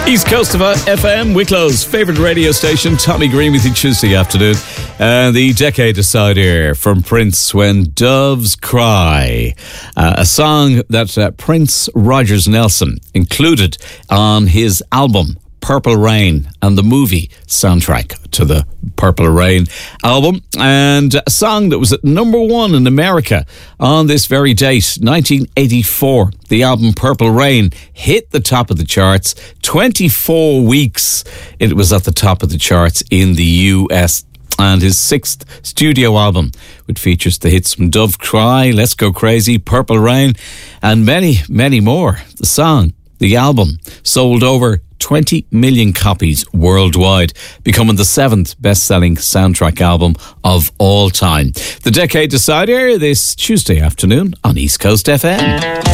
East Coast of FM, Wicklow's favourite radio station. Tommy Green with you Tuesday afternoon. The decade decider from Prince, When Doves Cry. A song that Prince Rogers Nelson included on his album Purple Rain, and the movie soundtrack to the Purple Rain album, and a song that was at number one in America on this very date, 1984. The album Purple Rain hit the top of the charts. 24 weeks it was at the top of the charts in the US. And his sixth studio album, which features the hits from Dove Cry, Let's Go Crazy, Purple Rain, and many, many more. The song, the album, sold over 20 million copies worldwide, becoming the seventh best-selling soundtrack album of all time. The Decade Decider this Tuesday afternoon on East Coast FM.